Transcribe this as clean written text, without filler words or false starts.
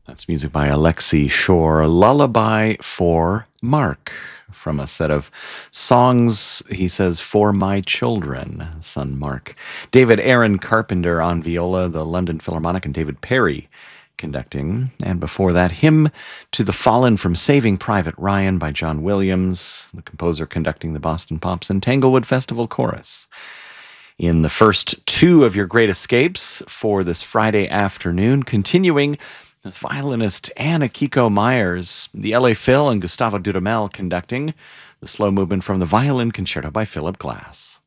That's music by Alexei Shore, Lullaby for Mark, from a set of songs, he says, for my children, son Mark. David Aaron Carpenter on viola, the London Philharmonic, and David Perry conducting. And before that, Hymn to the Fallen from Saving Private Ryan by John Williams, the composer conducting the Boston Pops and Tanglewood Festival Chorus. In the first two of your great escapes for this Friday afternoon, continuing the violinist Anna Kiko Myers, the LA Phil and Gustavo Dudamel conducting the slow movement from the Violin Concerto by Philip Glass.